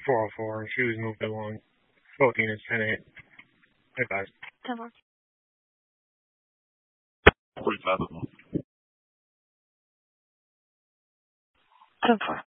404, and she was moved along. 14 is 10-8. Hey, guys. 10-4. 45. 10-4.